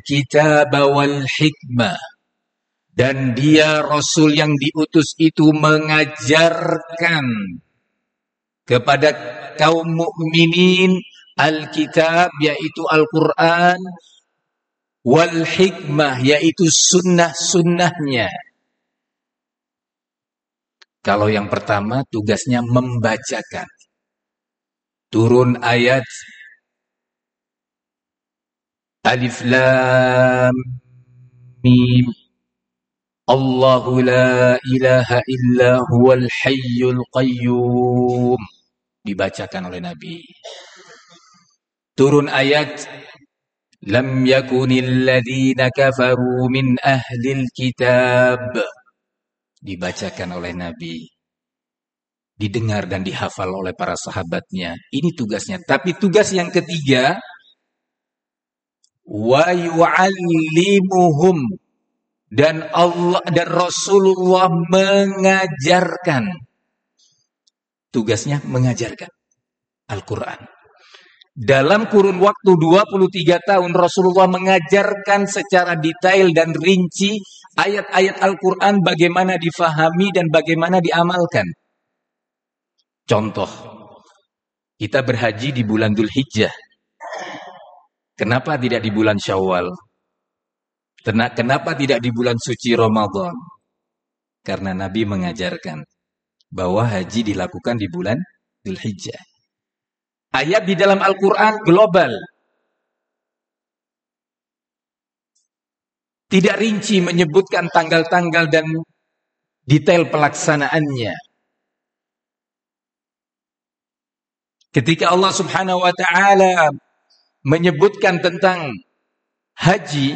kitab wal hikmah, dan dia Rasul yang diutus itu mengajarkan kepada kaum mukminin Alkitab, yaitu Al-Quran, wal hikmah, yaitu sunnah-sunnahnya. Kalau yang pertama tugasnya membacakan. Turun ayat Alif Lam Mim, Allahu la ilaha illa huwal hayyul qayyum, dibacakan oleh Nabi. Turun ayat Lam yakunil ladzina kafaru min ahlil kitab, dibacakan oleh Nabi, didengar dan dihafal oleh para sahabatnya. Ini tugasnya. Tapi tugas yang ketiga, wa yu'allimuhum, dan Allah dan Rasulullah mengajarkan. Tugasnya mengajarkan Al-Quran. Dalam kurun waktu 23 tahun Rasulullah mengajarkan secara detail dan rinci ayat-ayat Al-Quran, bagaimana difahami dan bagaimana diamalkan. Contoh, kita berhaji di bulan Dzulhijjah. Kenapa tidak di bulan Syawal? Kenapa tidak di bulan suci Ramadan? Karena Nabi mengajarkan bahwa haji dilakukan di bulan Dzulhijjah. Ayat di dalam Al-Quran global, tidak rinci menyebutkan tanggal-tanggal dan detail pelaksanaannya. Ketika Allah Subhanahu wa ta'ala menyebutkan tentang haji,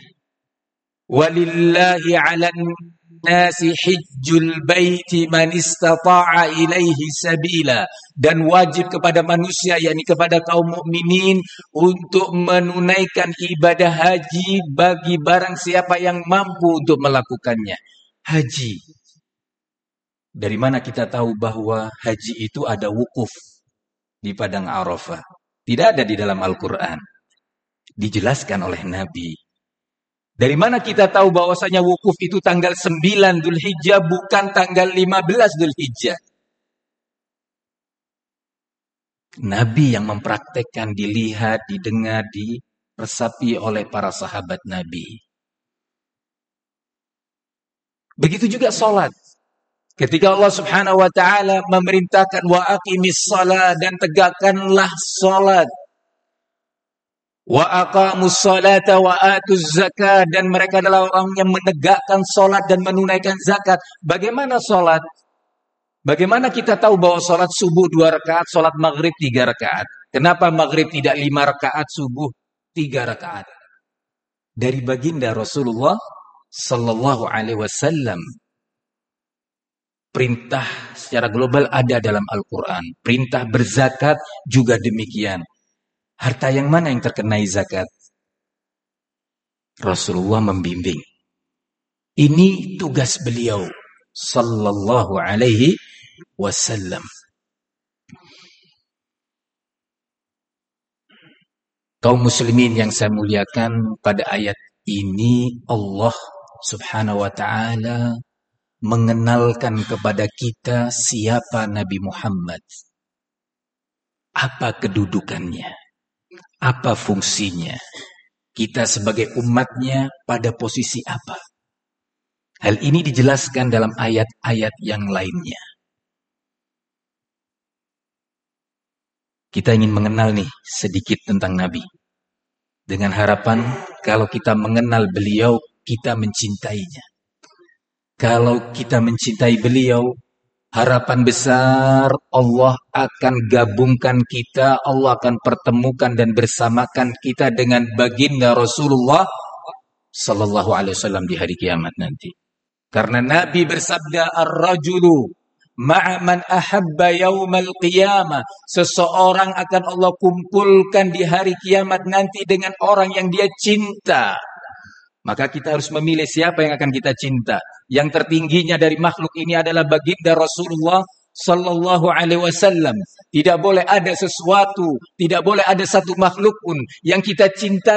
walillahi 'alan nasi hijjul baiti man istata'a ilaihi sabila, dan wajib kepada manusia, yakni kepada kaum mukminin, untuk menunaikan ibadah haji bagi barang siapa yang mampu untuk melakukannya. Haji. Dari mana kita tahu bahwa haji itu ada wukuf di padang Arafah? Tidak ada di dalam Al-Quran. Dijelaskan oleh Nabi. Dari mana kita tahu bahwasanya wukuf itu tanggal 9 Dzulhijjah, bukan tanggal 15 Dzulhijjah? Nabi yang mempraktekkan, dilihat, didengar, diresapi oleh para sahabat Nabi. Begitu juga sholat. Ketika Allah Subhanahu wa ta'ala memerintahkan wa aqimis shalah, dan tegakkanlah sholat. Wa aqamus salata wa atuz zakat, dan mereka adalah orang yang menegakkan sholat dan menunaikan zakat. Bagaimana sholat? Bagaimana kita tahu bahwa sholat subuh 2 rakaat, sholat maghrib 3 rakaat? Kenapa maghrib tidak 5 rakaat, subuh 3 rakaat? Dari baginda Rasulullah Sallallahu Alaihi Wasallam. Perintah secara global ada dalam Al-Quran. Perintah berzakat juga demikian. Harta yang mana yang terkenai zakat? Rasulullah membimbing. Ini tugas beliau Sallallahu Alaihi Wasallam. Kaum muslimin yang saya muliakan, pada ayat ini Allah Subhanahu wa ta'ala mengenalkan kepada kita siapa Nabi Muhammad. Apa kedudukannya? Apa fungsinya? Kita sebagai umatnya pada posisi apa? Hal ini dijelaskan dalam ayat-ayat yang lainnya. Kita ingin mengenal nih sedikit tentang Nabi. Dengan harapan kalau kita mengenal beliau, kita mencintainya. Kalau kita mencintai beliau, harapan besar Allah akan gabungkan kita, Allah akan pertemukan dan bersamakan kita dengan baginda Rasulullah Sallallahu Alaihi Wasallam di hari kiamat nanti. Karena Nabi bersabda, ar-rajulu ma'a man ahabba yaumal qiyamah. Seseorang akan Allah kumpulkan di hari kiamat nanti dengan orang yang dia cinta. Maka kita harus memilih siapa yang akan kita cinta. Yang tertingginya dari makhluk ini adalah baginda Rasulullah Sallallahu Alaihi Wasallam. Tidak boleh ada sesuatu, tidak boleh ada satu makhluk pun yang kita cinta